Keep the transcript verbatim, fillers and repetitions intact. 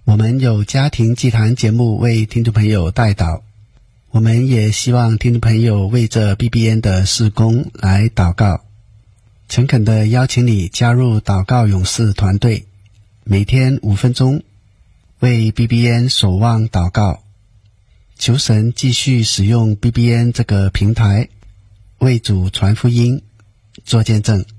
我们有家庭祭坛节目为听众朋友代祷，我们也希望听众朋友为这 B B N 的事工来祷告。诚恳地邀请你加入祷告勇士团队，每天五分钟，为 B B N 守望祷告。求神继续使用 B B N 这个平台，为主传福音，做见证。